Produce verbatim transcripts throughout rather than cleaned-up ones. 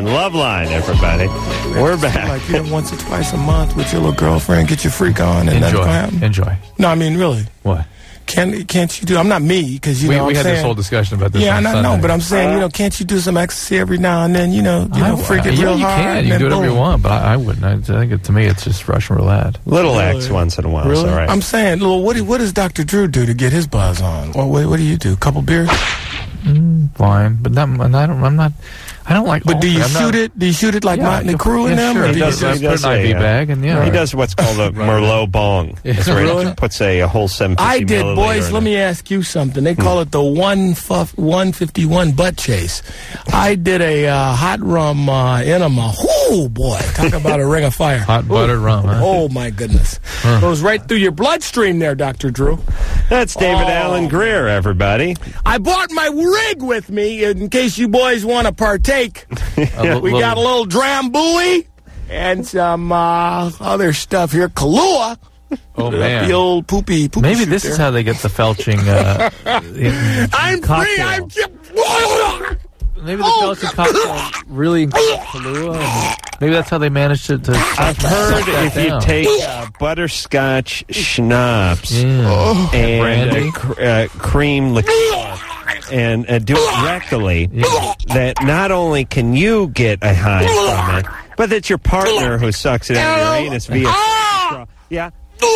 Loveline, everybody. We're back. Like, you know, once or twice a month with your little girlfriend, get your freak on, and Enjoy. happen. Enjoy. No, I mean, really. What? Can't can't you do? I'm not me, because you we, know we I'm had saying, this whole discussion about this. Yeah, on I Sunday. know, but I'm saying, you know, can't you do some ecstasy every now and then? You know, you know, I, freak it yeah, real you hard. can. and You can then do whatever boom. you want, but I, I wouldn't. I, I think it, to me, it's just Russian roulette. Little Really? X once in a while. Really? All right. I'm saying, well, what, do- what does Doctor Drew do to get his buzz on? Or what, what do you do? A couple beers? Mm, fine, but not, and I don't. I'm not. I don't like. But do you I'm shoot not, it? Do you shoot it like yeah, Martin and Crew and yeah, them? Sure. Or He do you does. just- he Put does an I V a, uh, bag, and yeah, He does what's called a Merlot bong. That's where Really? he puts a, a whole seven hundred fifty I did, milliliter boys. in Let it. me ask you something. They call it the one fuff, one fifty-one butt chase. I did a uh, hot rum uh, enema. Oh boy, talk about a ring of fire. hot buttered rum. Huh? Oh my goodness, goes right through your bloodstream there, Doctor Drew. That's David Oh. Allen Greer, everybody. I brought my rig with me in case you boys want to partake. A li- We got a little drambuie and some uh, other stuff here. Kahlua. Oh The man. old poopy poopy. Maybe shoot this there. is how they get the felching. Uh, in- I'm free. cocktail. I'm. Maybe the felching cocktail really includes Kahlua. and Maybe that's how they managed to. to I've heard suck that if you down. take uh, butterscotch schnapps Yeah. and Brandy? uh, cr- uh, cream liqueur and uh, do it rectally, that not only can you get a high from it, but that your partner who sucks it out of your anus via straw. Yeah.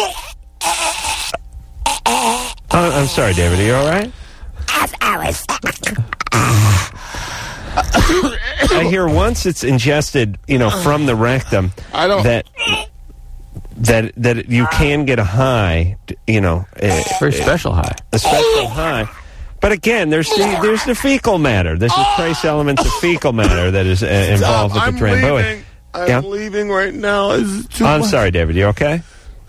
Oh, I'm sorry, David. Are you all right? I hear once it's ingested, you know, from the rectum, I don't- that that that you can get a high, you know, uh, Very special high. a special high. But again, there's the there's the fecal matter. There's the trace elements of fecal matter that is uh, involved with I'm the drambuie. leaving. I'm Yeah. leaving right now. Is it too I'm much? sorry, David. You okay?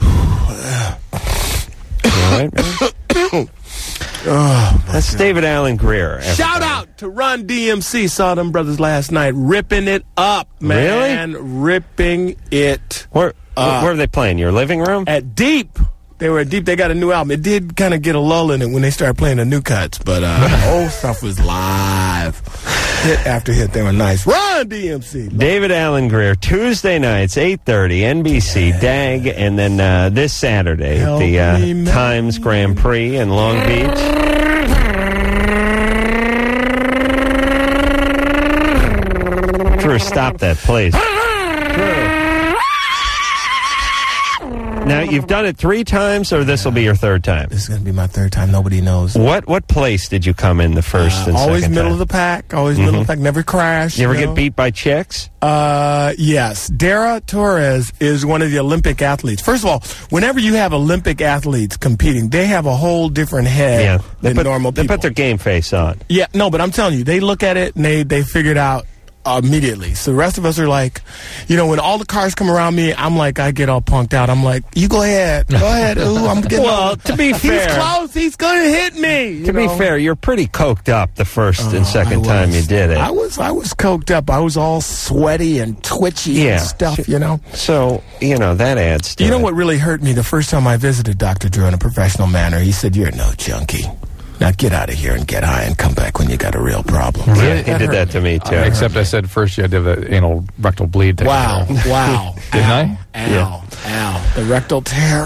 You all right, man? That's David Allen Greer. everybody. Shout out to Run D M C. Saw them brothers last night, ripping it up, man. Really? Ripping it Where Uh, where are they playing? Your living room? at Deep. They were at Deep. They got a new album. It did kind of get a lull in it when they started playing the new cuts, but uh, old stuff was live. Hit after hit, they were nice. Run D M C. David Allen Greer, Tuesday nights, eight thirty, N B C, D A G, and then uh, this Saturday, Help the uh, me, man. Times Grand Prix in Long Beach. Drew, stop that, please. Drew. Now, you've done it three times, or this will be your third time? This is going to be my third time. Nobody knows. What what place did you come in the first Uh, and always second middle time? of the pack. Always middle of the pack. Never crash. You ever know? get beat by chicks? Uh, yes. Dara Torres is one of the Olympic athletes. First of all, whenever you have Olympic athletes competing, they have a whole different head Yeah. They than put, normal they people. put their game face on. Yeah, no, but I'm telling you, they look at it and they, they figure it out immediately. So the rest of us are like, you know, when all the cars come around me, I'm like, I get all punked out. I'm like, you go ahead. Go ahead. Ooh, I'm getting Well, to be fair- he's close. He's going to hit me. you To be know? fair, you're pretty coked up the first and Oh, second I time was. you did it. I was I was coked up. I was all sweaty and twitchy Yeah. and stuff, you know. So, you know, that adds to You know it. what really hurt me the first time I visited Doctor Drew in a professional manner? He said, "You're no junkie. Now get out of here and get high and come back when you got a real problem." Yeah, he did that to me, too. Except I said first you had to have the anal rectal bleed. taken Wow, care of. wow. Didn't ow, I? Ow, ow. The rectal tear.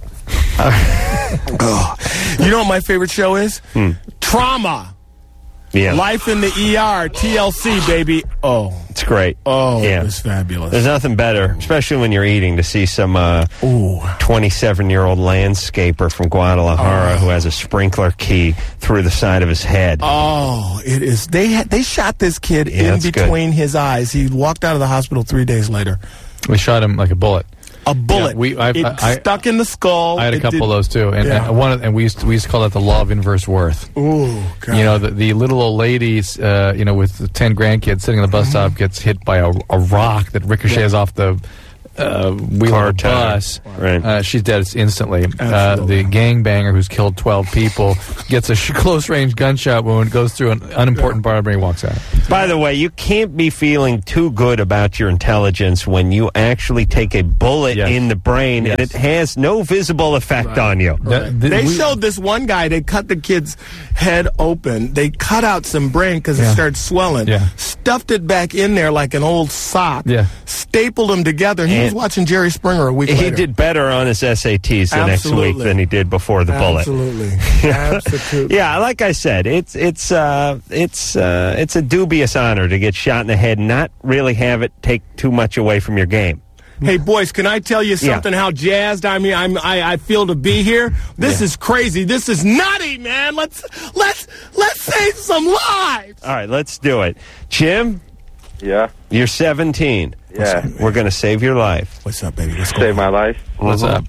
Oh. You know what my favorite show is? Trauma. Yeah, Life in the E R, T L C, baby. Oh, it's great. oh, Yeah. it was fabulous. There's nothing better, especially when you're eating, to see some uh, Ooh. twenty-seven-year-old landscaper from Guadalajara who has a sprinkler key through the side of his head. Oh, it is. They had, they shot this kid Yeah, in that's good. between his eyes. He walked out of the hospital three days later. We shot him like a bullet. A bullet. Yeah, we- I- it I- stuck in the skull. I had a It couple did- of those too, and, Yeah. and one of, and we used to, we used to call that the law of inverse worth. Ooh, God. You know, the, the little old ladies, uh, you know, with the ten grandkids sitting on the bus stop gets hit by a, a rock that ricochets off the uh, wheel Car of a tire. bus, Right. uh, she's dead instantly. Uh, Absolutely. the gangbanger who's killed twelve people gets a sh- close-range gunshot wound, goes through an unimportant part of the brain, walks out. By the way, you can't be feeling too good about your intelligence when you actually take a bullet Yes. in the brain and Yes. it has no visible effect on you. That- th- They we- showed this one guy, they cut the kid's head open. They cut out some brain because Yeah. it started swelling. Yeah. Stuffed it back in there like an old sock. Yeah. Stapled them together. He And- was watching Jerry Springer a week He later. did better on his S A Ts the next week Absolutely. than he did before the bullet. Absolutely. Absolutely. Yeah, like I said, it's it's uh, it's uh, it's a dubious honor to get shot in the head and not really have it take too much away from your game. Hey, boys, can I tell you Yeah. something? How jazzed I mean I'm, I I feel to be here. This Yeah. is crazy. This is nutty, man. Let's let's let's save some lives. All right, let's do it. Jim, Yeah. you're seventeen. Yeah. We're going to save your life. What's up, baby? What's Save my life. What's up?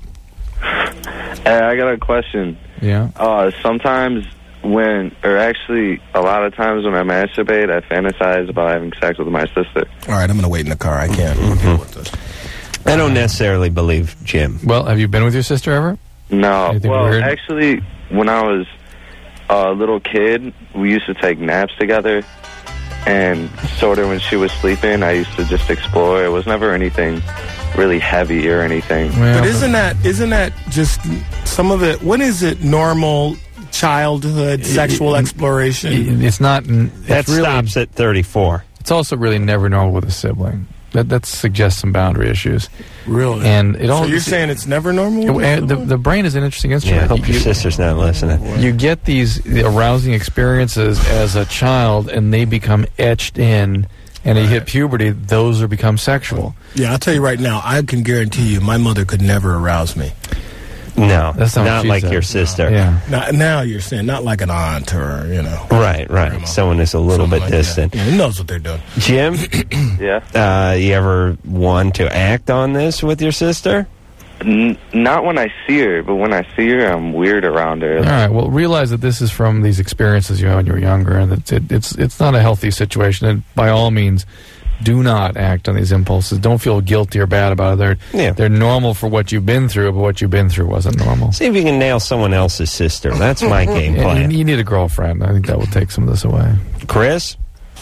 Hey, I got a question. Yeah. Uh, sometimes when, or actually a lot of times when I masturbate, I fantasize about having sex with my sister. All right, I'm going to wait in the car. I can't Mm-hmm. deal with this. I don't necessarily believe Jim. Well, have you been with your sister ever? No. Anything Well, weird? actually, when I was a little kid, we used to take naps together. And sort of when she was sleeping, I used to just explore. It was never anything really heavy or anything. Well, But isn't that isn't that just some of it? What is it? Normal childhood sexual exploration. it's not. It's That really, stops at thirty-four. It's also really never normal with a sibling. That that suggests some boundary issues. Really? And it all. So you're saying it's never normal? And the the brain is an interesting instrument. Yeah, I hope You- your sister's not listening. You get these arousing experiences as a child, and they become etched in. And you hit puberty; those are become sexual. Yeah, I'll tell you right now. I can guarantee you, my mother could never arouse me. No, That's not what she like said. your sister. Yeah. Now, now you're saying not like an aunt or you know. Right, right. Grandma. Someone who's a little something bit like that. distant. Yeah, who knows what they're doing? Jim, Yeah. uh, you ever want to act on this with your sister? N- not when I see her, but when I see her, I'm weird around her. All right. Well, realize that this is from these experiences you had when you were younger, and it's it, it's it's not a healthy situation. And by all means, do not act on these impulses. Don't feel guilty or bad about it. They're Yeah. they're normal for what you've been through, but what you've been through wasn't normal. See if you can nail someone else's sister. That's my game And plan. you, you need a girlfriend. I think that will take some of this away. Chris?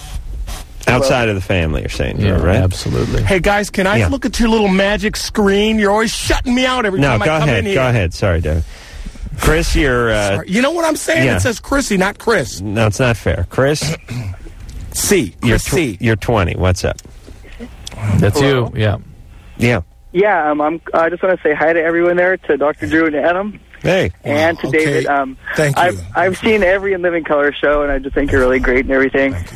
Outside of the family, you're saying, Yeah, right? absolutely. Hey guys, can I Yeah. look at your little magic screen? You're always shutting me out every No, time I go come ahead. in here. Go ahead. Sorry, Dave. Chris, you're... Uh, Sorry. You know what I'm saying? Yeah. It says Chrissy, not Chris. no, it's not fair. Chris, C. you're, Chris tw- C. you're twenty. What's up? That's Hello? you. Yeah. Yeah. Yeah, um, I'm, I just want to say hi to everyone there, to Doctor Drew and Adam, Hey. and to okay. David. Um, Thank you. I've, I've seen every In Living Color show, and I just think you're really great and everything. Thank you.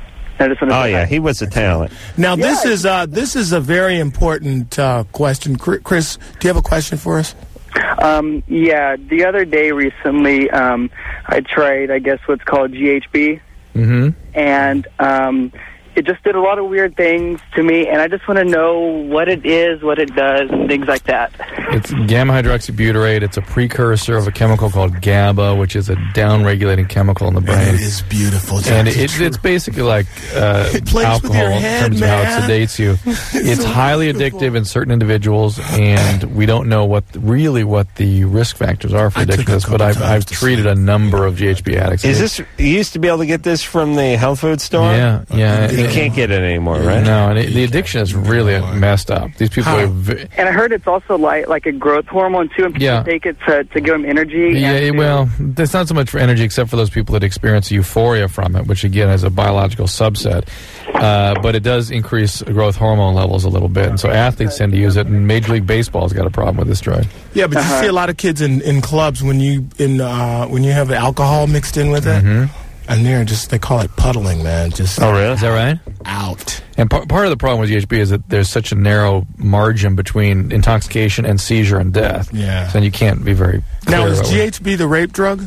I just want to Oh, say yeah. hi. He was a talent. Now this Yeah. is uh, this is a very important uh, question. Chri- Chris, do you have a question for us? Um, yeah, the other day recently, um, I tried, I guess, what's called G H B, Mm-hmm. and um, it just did a lot of weird things to me, and I just want to know what it is, what it does, and things like that. It's gamma hydroxybutyrate. It's a precursor of a chemical called GABA, which is a down-regulating chemical in the brain. It is beautiful. It's And actually it, true. it's basically like uh, It plays with alcohol your in head, terms of how man. it sedates you. It's so highly beautiful. addictive in certain individuals, and we don't know what really what the risk factors are for I took addiction. a to this, But couple I've, times I've to treated sleep. a number of G H B addicts. Is this... You used to be able to get this from the health food store? Yeah, yeah. You It- can't get it anymore, right? No, and it, the addiction is really messed up. These people How? are. V- And I heard it's also like like a growth hormone too, and people Yeah. take it to, to give them energy. Yeah, and to- well, it's not so much for energy, except for those people that experience euphoria from it, which again is a biological subset. Uh, but it does increase growth hormone levels a little bit, and so athletes tend to use it. And Major League Baseball's got a problem with this drug. Yeah, but Uh-huh. you see a lot of kids in, in clubs when you in uh, when you have alcohol mixed in with it, and they're just they call it puddling, man. Just Oh, really? Is that right? out. And par- part of the problem with G H B is that there's such a narrow margin between intoxication and seizure and death. Yeah. So you can't be very clear Now is about G what- H B the rape drug?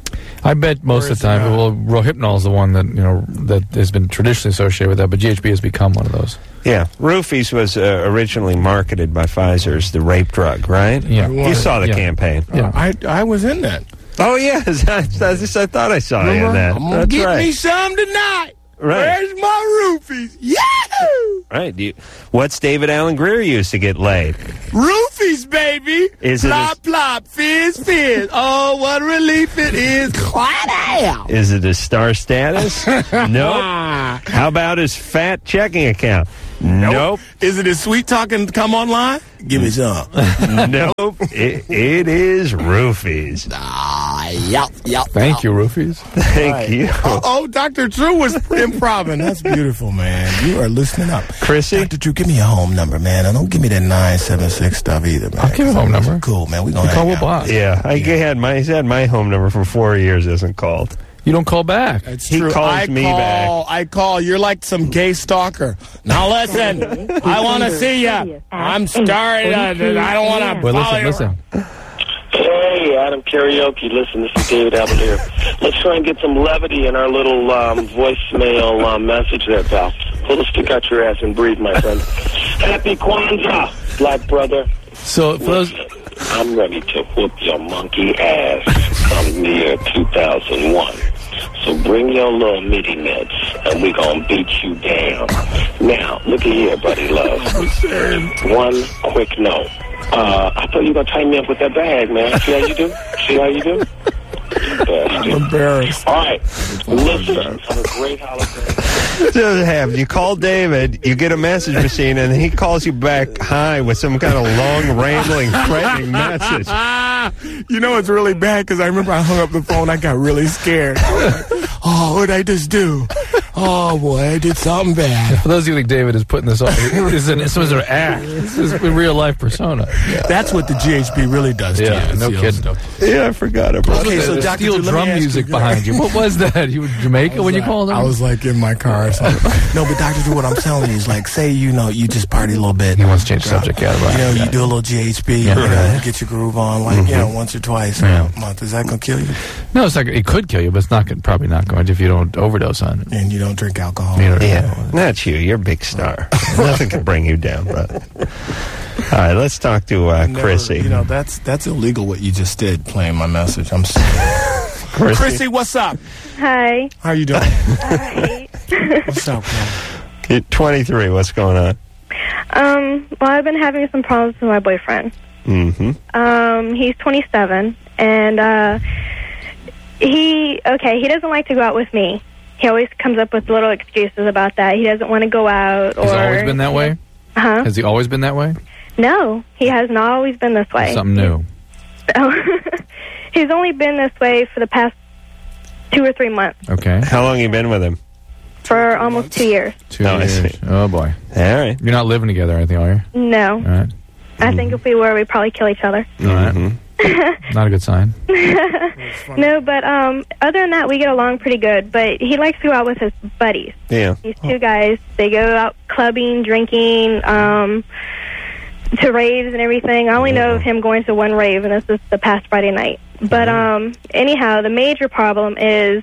I bet most Or of is the it time, not? well, Rohypnol is the one that you know that has been traditionally associated with that, but G H B has become one of those. Yeah. Roofies was uh, originally marketed by Pfizer as the rape drug, right? Yeah. You saw the Yeah. campaign. Yeah. I I was in that. Oh, yes. I, I, just- I thought I saw you in Remember? that. I'm gonna That's get right. me some tonight. Right. Where's my roofies? Yahoo! Right. Do you, what's David Allen Greer used to get laid? Roofies, baby. Is it plop, a- plop, fizz, fizz. Oh, what a relief it is. Wow. Is it his star status? Nope. How about his fat checking account? Nope. Is it his sweet talking come online? Give me some. Nope. It, it is roofies. Ah, yup, yup. Thank you, Roofies. Thank Right. you. Oh, oh, Doctor Drew was improving. That's beautiful, man. You are listening up. Chrissy? Doctor Drew, give me your home number, man. And don't give me that nine seven six stuff either, man. I'll give you a home number. Cool, man. We gonna You call hang Will out. Boss. Yeah, I had my he had my home number for four years. Isn't called. You don't call back. It's He true. calls I me call, back. I call. You're like some gay stalker. Now listen, I want to see you. I'm starting. I don't want to. Well, listen, listen. Hey, Adam Karaoke. Listen, this is David Abelier. Let's try and get some levity in our little um, voicemail um, message there, pal. Pull the stick out your ass and breathe, my friend. Happy Kwanzaa, black brother. So for those, I'm ready to whoop your monkey ass from the year two thousand one. So bring your little MIDI nuts, and we gonna beat you down. Now, look at here, buddy love. One quick note. Uh, I thought you were gonna tie me up with that bag, man. See how you do? See how you do? I'm embarrassed. All right. Listen, have a great holiday. So have you call David, you get a message machine, and he calls you back high with some kind of long, rambling, threatening message. You know it's really bad because I remember I hung up the phone. I got really scared. Oh, what'd I just do? Oh boy, I did something bad. for those of you who think David is putting this on, this is an, this was an act. This is a real life persona. That's what the G H B really does to Yeah, you. It's no the old kidding. stuff. Yeah, I forgot about Okay, it. so the Doctor steel Drew, let me drum ask music you- behind you. What was that? You were Jamaica when you called him? I was like in my car or something. No, but Doctor Drew, what I'm telling you is like, say you know you just party a little bit. He wants to change the subject. Yeah, right. You know, Yeah. you do a little G H B, Yeah. you know, get your groove on, like you know, once or twice Yeah. a month. Is that gonna kill you? No, it's like it could kill you, but it's not gonna- probably not going to if you don't overdose on it. And you don't drink alcohol. You know, Yeah, not you. You're a big star. Nothing can bring you down, brother. All right, let's talk to uh, Never- Chrissy. You know, that's that's illegal what you just did, playing my message. I'm sorry. Chrissy. Chrissy, what's up? Hi. How you doing? Hi. What's up, man? You're twenty-three. What's going on? um, well, I've been having some problems with my boyfriend. Mm-hmm. Um, he's twenty-seven, and uh, he, okay, he doesn't like to go out with me. He always comes up with little excuses about that. He doesn't want to go out. Or, Has it always been that way? Huh? Has he always been that way? No, he has not always been this way. Something new. He's only been this way for the past two or three months, Okay. How long you been with him? for almost two years. Two Oh, I years. see. Oh boy. All right. You're not living together or anything, are you? No. All right. I think if we were, we'd probably kill each other. All right. Mm-hmm. Not a good sign. No, but um, other than that, we get along pretty good. But he likes to go out with his buddies. Yeah. These two guys, they go out clubbing, drinking, um, to raves and everything. I only know of him going to one rave, and this is the past Friday night. But um, anyhow, the major problem is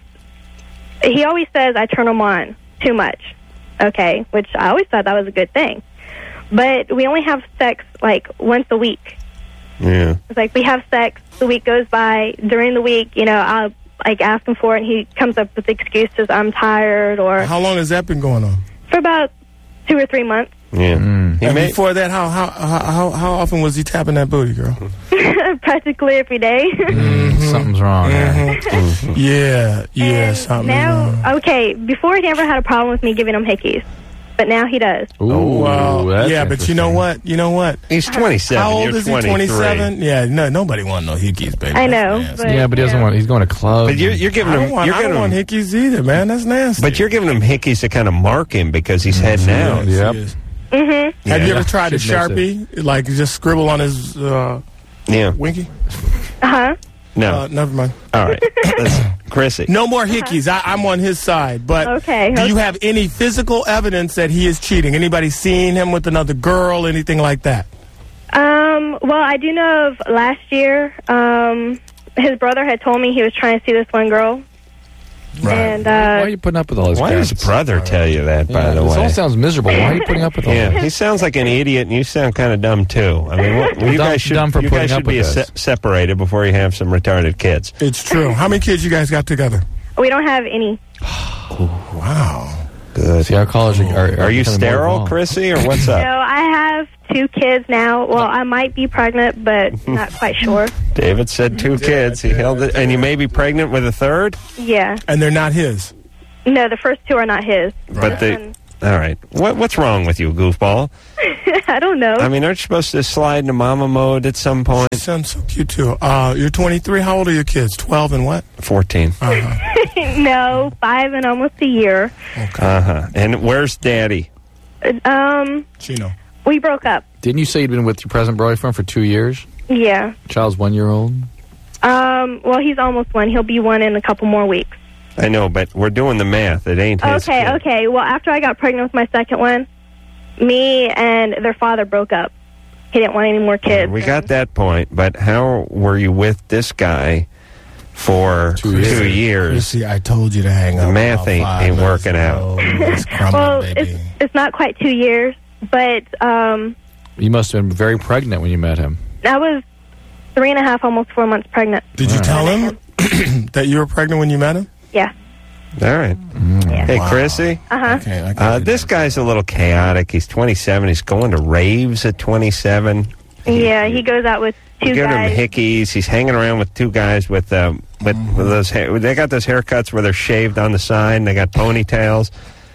he always says I turn him on too much. Okay, which I always thought that was a good thing. But we only have sex like once a week. Yeah. It's like we have sex, the week goes by. During the week, you know, I'll like ask him for it, and he comes up with excuses. I'm tired, or How long has that been going on? for about two or three months. Yeah. Mm. He And may- before that, how how how how often was he tapping that booty, girl? Practically every day. Something's wrong. here. Yeah, yeah, And something. now, wrong. okay, before he never had a problem with me giving him hickeys, but now he does. Ooh, Well, that's yeah, but you know interesting. what? You know what? He's twenty-seven. How old You're is he? twenty-three. twenty-seven. Yeah, no, nobody want no hickeys, baby. I That's know, nasty. but- Yeah, but he doesn't Yeah. want. He's going to clubs. But you're, you're giving I him. don't want, you're I don't giving want him. hickeys either, man. That's nasty. But you're giving him hickeys to kind of mark him because he's heading out. Yep. He is. Mm-hmm. Have Yeah. you ever tried a Should miss Sharpie? Like just scribble on his uh, Yeah. winky? Uh-huh. No. Uh, never mind. All right. Listen, Chrissy. No more hickeys. I, I'm on his side. But Okay, do you okay. have any physical evidence that he is cheating? Anybody seen him with another girl? Anything like that? Um, well, I do know of last year, um, his brother had told me he was trying to see this one girl. And, Why uh, are you putting up with all this? Why does brother tell you that, by Yeah, the this all way? sounds miserable. Why are you putting up with all Yeah, this? he sounds like an idiot, and you sound kind of dumb too. I mean, what, you Dumb- guys should dumb for you putting guys up should be with se- this. separated before you have some retarded kids. It's true. How many kids you guys got together? we don't have any. Wow. See, our college are, are, Are you becoming more sterile, involved. Chrissy, or what's So up? I have two kids now. Well, I might be pregnant, but not quite sure. David said two kids. He held it, and you may be pregnant with a third. Yeah. And they're not his. No, the first two are not his. But they. Um, All right. What What's wrong with you, goofball? I don't know. I mean, aren't you supposed to slide into mama mode at some point? You sound so cute, too. Uh, you're twenty-three. How old are your kids? twelve and what? Fourteen. Uh-huh. No, five and almost a year. Uh huh. And where's Daddy? Um, Chino. we broke up. Didn't you say you'd been with your present boyfriend for two years? Yeah. Child's one year old. Um, well, he's almost one. He'll be one in a couple more weeks. I know, but we're doing the math. It ain't his Okay, kid. okay. Well, after I got pregnant with my second one, me and their father broke up. He didn't want any more kids. We got that point, but how were you with this guy for Two two years. years? See, I told you to hang up. The math about ain't- five ain't minutes working ago. It's crumbling, Well, baby. it's, it's not quite two years, but um, You must have been very pregnant when you met him. I was three and a half, almost four months pregnant. Did you tell him that you were pregnant when you met him? Yeah. All right. Yeah. Hey, Wow. Chrissy. Uh-huh. Okay, I can Uh, do this that. guy's a little chaotic. He's twenty-seven. He's going to raves at twenty-seven. Yeah, he goes out with two Give him guys. hickeys. He's hanging around with two guys with um, with, with those. Ha- they got those haircuts where they're shaved on the side. And they got ponytails.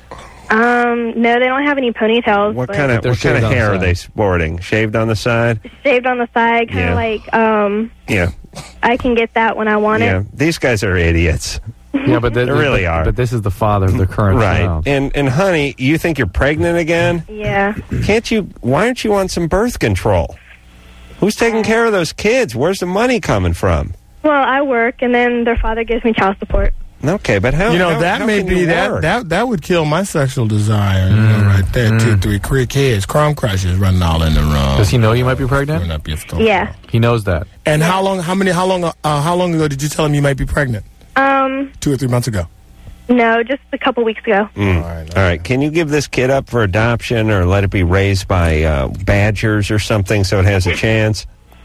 Um, no, they don't have any ponytails. What but kind of They're what kind of shaved on the hair are side. they sporting? Shaved on the side. Shaved on the side, kind of Yeah. like um, Yeah, I can get that when I want yeah. it. These guys are idiots, Yeah, but they, They really but, are. But this is the father of the current right? child. And and honey, you think you're pregnant again? Yeah. Can't you? Why aren't you on some birth control? Who's taking care of those kids? Where's the money coming from? Well, I work, and then their father gives me child support. Okay, but how? You know, how- that how may can be you that, work? that that would kill my sexual desire, you know, right there. Two, three, three kids, crumb crushes running all in the room. Does he know you might be pregnant? Turn up your stuff. Yeah. He knows that. And how long? How many? How long? Uh, how long ago did you tell him you might be pregnant? Um, Two or three months ago. no, just a couple weeks ago. Mm. All right. All right, can you give this kid up for adoption or let it be raised by uh, badgers or something so it has a chance?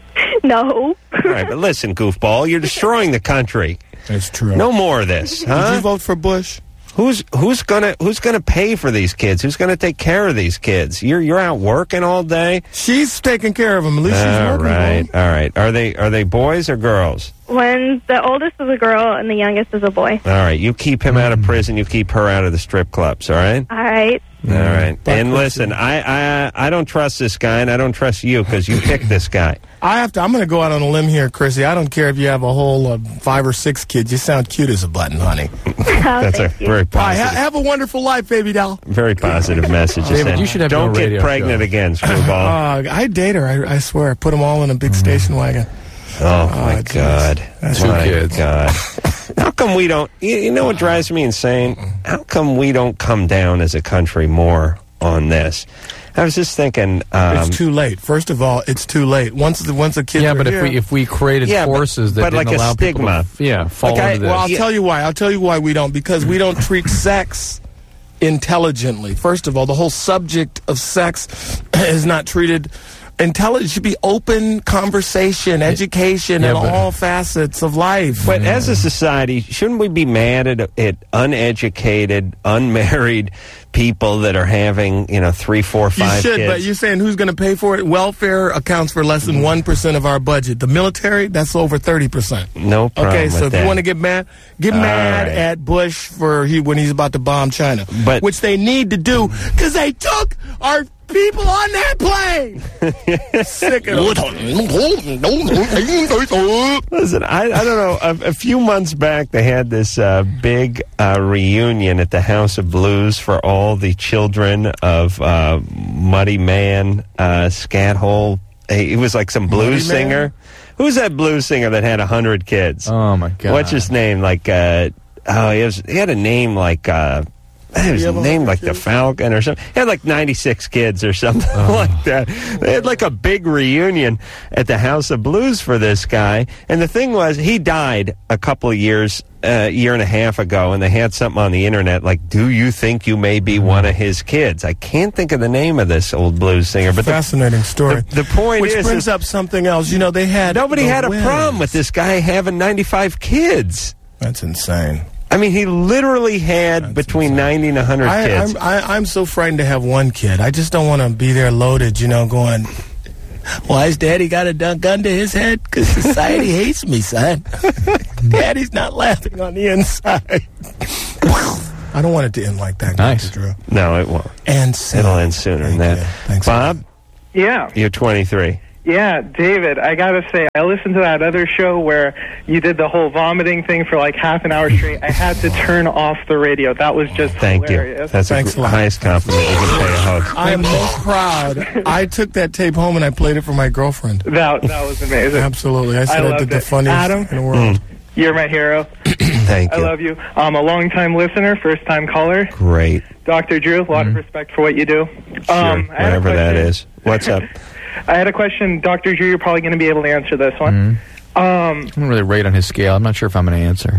No. All right, but listen, goofball, you're destroying the country. That's true. No more of this, Did huh? you vote for Bush? Who's who's gonna who's gonna pay for these kids? Who's gonna take care of these kids? You're you're out working all day. She's taking care of them. At least she's All working. right, all right. Are they are they boys or girls? When the oldest is a girl and the youngest is a boy. All right, you keep him out of prison. You keep her out of the strip clubs. All right. All right. All right. But And Chrissy- listen, I, I I don't trust this guy, and I don't trust you because you picked this guy. I have to. I'm going to go out on a limb here, Chrissy. I don't care if you have a whole uh, five or six kids. You sound cute as a button, honey. Oh, That's a thank you. very All right, ha- positive, have a wonderful life, baby doll. very positive message. to David, send. you should have Don't your own get radio pregnant show. again, screwball. Uh, I date her. I, I swear. I put them all in a big station wagon. Oh my geez. God! That's Two my kids. God! How come we don't? You, you know what drives me insane? How come we don't come down as a country more on this? I was just thinking. Um, It's too late. First of all, it's too late. Once the once the kids Yeah, are but here, if we if we created Yeah, but- forces that but didn't like a allow stigma. people to, yeah, fall Okay, into this. well, I'll Yeah. tell you why. I'll tell you why we don't. Because we don't treat sex intelligently. First of all, the whole subject of sex is not treated intelligent. It should be open conversation, education, Yeah, in but- all facets of life. But as a society, shouldn't we be mad at, at uneducated, unmarried people that are having, you know, three, four, you five should, kids? but you're saying who's going to pay for it? Welfare accounts for less than one percent of our budget. The military, that's over thirty percent. no problem Okay, with so if that. you want to get mad, get All mad right. at Bush for he when he's about to bomb China, But- which they need to do because they took our people on that plane. Sick of them. Listen, I, I don't know. A, a few months back, they had this uh, big uh, reunion at the House of Blues for all the children of uh, Muddy Man, uh, Scat Hole. Hey, he was like some blues Muddy Man? singer. Who's that blues singer that had a hundred kids? Oh my God! What's his name? Like, uh, oh, he, was, he had a name like. Uh, It was You have a named hundred like the kids? Falcon or something. He had like ninety-six kids or something like that. They had like a big reunion at the House of Blues for this guy. And the thing was, he died a couple of years, a uh, year and a half ago, and they had something on the internet like, do you think you may be one of his kids? I can't think of the name of this old blues singer. But the, Fascinating story. the, the point Which is, brings is up something else. You know, they had nobody the had a Wiz. problem with this guy having ninety-five kids. That's insane. I mean, he literally had That's between insane. ninety and one hundred I, kids. I'm, I, I'm so frightened to have one kid. I just don't want to be there loaded, you know, going, why has Daddy got a dun- gun to his head? Because society hates me, son. Daddy's not laughing on the inside. I don't want it to end like that. Nice. Drew. No, it won't. And soon. It'll end sooner than Thank that. you. Thanks. Bob, Yeah. you're twenty-three. Yeah, David, I gotta say, I listened to that other show where you did the whole vomiting thing for like half an hour straight. I had to turn off the radio. That was just Thank hilarious. you. That's Thanks the a lot. highest compliment you can pay a host. I am most proud. I took that tape home and I played it for my girlfriend. That, that was amazing. Absolutely. I said I I, loved did the it. funniest Adam? in the world. You're my hero. Thank I you. love you. I'm a long-time listener, first-time caller. Great. Doctor Drew, a lot of respect for what you do. Sure, Um, I had a whatever that question. is. What's up? I had a question. Doctor Drew, you're probably going to be able to answer this one. Um, I don't really rate on his scale. I'm not sure if I'm going to answer.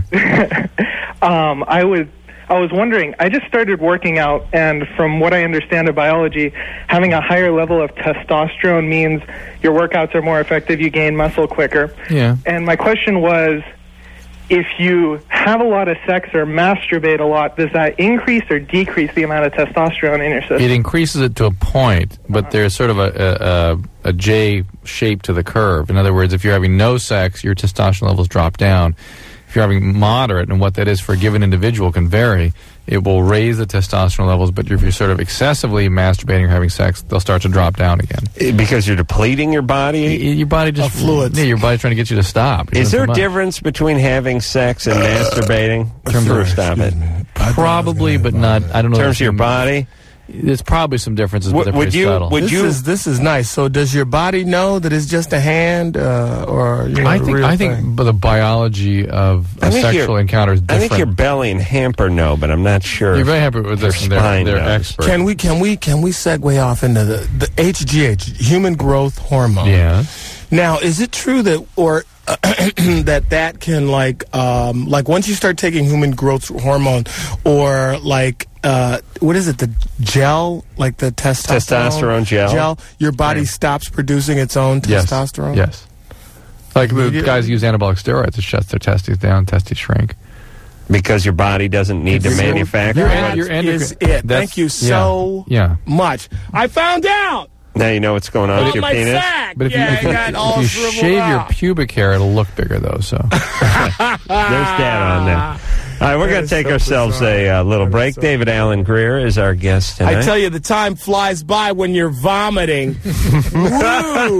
um, I was I was wondering, I just started working out, and from what I understand of biology, having a higher level of testosterone means your workouts are more effective, you gain muscle quicker. Yeah. And my question was, if you have a lot of sex or masturbate a lot, does that increase or decrease the amount of testosterone in your system? It increases it to a point, but there's sort of a, a, a J shape to the curve. In other words, if you're having no sex, your testosterone levels drop down. If you're having moderate, and what that is for a given individual can vary, it will raise the testosterone levels, but if you're sort of excessively masturbating or having sex, they'll start to drop down again. Because you're depleting your body? Y- Your body just... Of fluids. Yeah, your body's trying to get you to stop. You're Is doing there too a much. difference between having sex and masturbating? Drew, stop it. In Probably, but not... I don't know. terms of your if- body? There's probably some differences, but Would- they're would pretty you- subtle. would This you- is this is nice. So does your body know that it's just a hand, uh, or you know, I the think real I thing? think b- the biology of I a think sexual your- encounter is I different. think your belly and hamper know, but I'm not sure. You're if- very happy with this. Your They're, spine they're knows. experts. Can we can we can we segue off into the, the H G H, human growth hormone? Yeah. Now, is it true that or that that can like um, like once you start taking human growth hormone or like uh, what is it, the gel, like the testosterone Testosterone gel? gel, your body Right. stops producing its own Yes. testosterone? Yes. Like the Immediately? guys use anabolic steroids to shut their testes down, testes shrink. Because your body doesn't need to Your- manufacture your it? en- your That is endocrine- it. that's- Thank you so yeah. much. I found out. Now you know what's going on with On your my penis? sack. But if yeah, you, if you, I got all if you shriveled shave your up. pubic hair, it'll look bigger, though. So There's that on there. All right, we're That going to is take so ourselves bizarre. a uh, little That is break. so David Allen Greer is our guest tonight. I tell you, the time flies by when you're vomiting. Woo!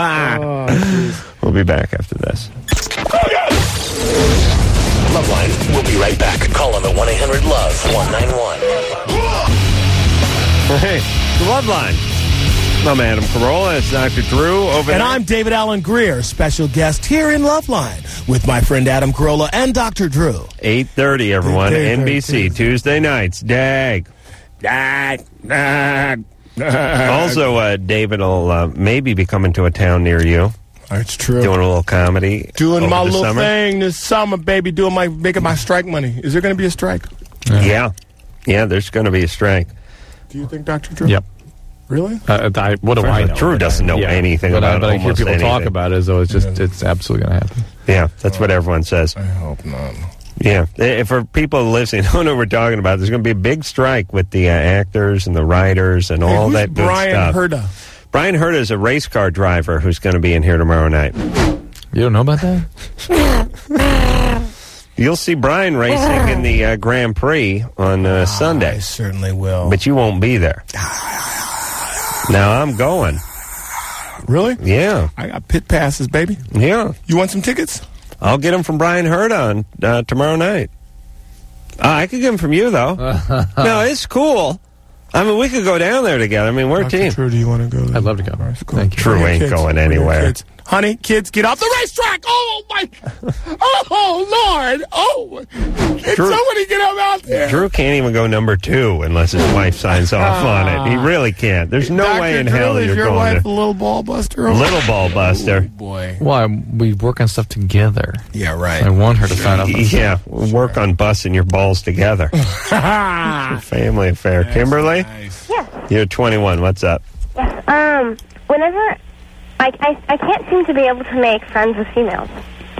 We'll be back after this. Loveline, we'll be right back. Call on the one eight hundred love one nine one. Hey, the Love Line. I'm Adam Carolla. It's Doctor Drew over And there. I'm David Allen Greer, special guest here in Loveline with my friend Adam Carolla and Doctor Drew. eight thirty, everyone. eight thirty, N B C, Tuesday nights. Dag. Dag, dag, Also, uh, David will uh, maybe be coming to a town near you, That's true. doing a little comedy. Doing over my the little summer. thing this summer, baby. Doing my making my strike money. Is there going to be a strike? Yeah. Yeah, there's going to be a strike. Do you think, Doctor Drew? Yep. Really? Uh, I, what do I know? Drew doesn't know Yeah. anything but, about I, but I hear almost people talk anything. about it as though it's just it's absolutely going to happen. Yeah, that's what everyone says. I hope not. Yeah. Eh, For people listening who don't know what we're talking about, there's going to be a big strike with the uh, actors and the writers and Hey, all who's that good Brian stuff. Herda? Brian Herda is a race car driver who's going to be in here tomorrow night. You don't know about that? You'll see Brian racing in the uh, Grand Prix on uh, I Sunday, certainly will. but you won't be there. Now I'm going. Really? Yeah, I got pit passes, baby. yeah. You want some tickets? I'll get them from Brian Herda on uh, tomorrow night. Uh, I could get them from you, though. No, it's cool. I mean, we could go down there together. I mean, we're a Doctor team. Drew, do you want to go? I'd love to go. Right, cool. Thank you. Drew Bring your ain't kids. going Bring your anywhere. kids. Honey, kids, get off the racetrack! Oh my! Oh Lord! Oh! Can Drew- somebody get him out there? Drew can't even go number two unless his wife signs off on it. He really can't. There's no Doctor way in Drew, hell is you're your going wife to. a little ball buster? Little ball buster. Boy. Why we work on stuff together? Yeah, right. I want her to sign up. on Yeah, we'll work on busting your balls together. Family affair. Kimberly, you're twenty-one. What's up? Um, whenever I, I I can't seem to be able to make friends with females.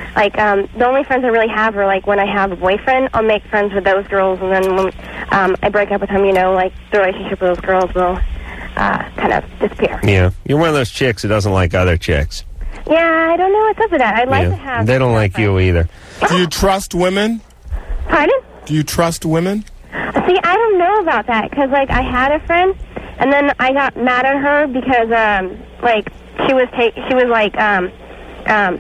like um, the only friends I really have are like when I have a boyfriend, I'll make friends with those girls, and then when um, I break up with him, you know, like the relationship with those girls will uh, kind of disappear. Yeah, you're one of those chicks who doesn't like other chicks. Yeah, I don't know what's up with that. I'd like yeah. to have. They don't like you either. Do you trust women? Pardon? Do you trust women? See, I don't know about that because, like, I had a friend, and then I got mad at her because, um, like, she was take she was like, um, um,